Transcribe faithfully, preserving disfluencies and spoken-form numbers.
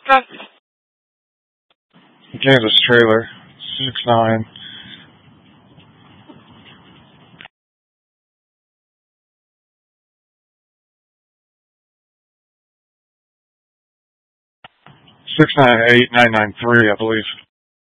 Kansas trailer, six nine. Six nine eight nine nine three, I believe.